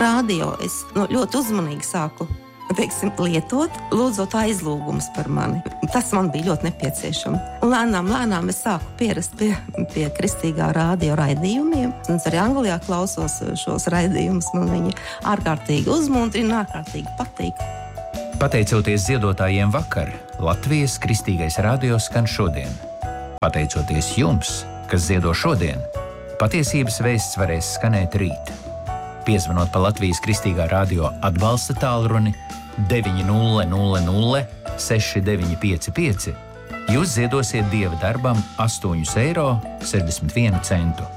radio es ļoti uzmanīgi sāku lietot, lūdzot aizlūgumus par mani. Tas man bija ļoti nepieciešams. Lēnām es sāku pierast pie kristīgā radio raidījumiem. Es arī Anglijā klausos šos raidījumus. Man viņi ārkārtīgi uzmuntrina, ārkārtīgi patīk. Pateicoties ziedotājiem vakar, Latvijas kristīgais radio skan šodien. Pateicoties jums, kas ziedo šodien, patiesības vēsts varēs skanēt rīt. Piezvanot pa Latvijas kristīgā radio atbalsta tālruni 900 6955, jūs ziedosiet Dieva darbam 8,61 eiro.